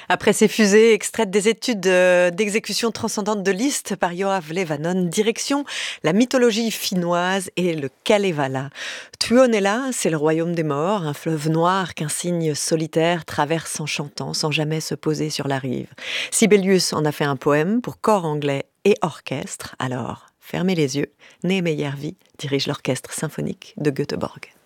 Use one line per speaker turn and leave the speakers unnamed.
Après ces fusées extraites des études d'exécution transcendante de Liszt par Yoav Levanon, direction la mythologie finnoise et le Kalevala. Tuonela, c'est le royaume des morts, un fleuve noir qu'un cygne solitaire traverse en chantant sans jamais se poser sur la rive. Sibelius en a fait un poème pour corps anglais et orchestre. Alors, fermez les yeux, Néhémie Järvi dirige l'orchestre symphonique de Göteborg.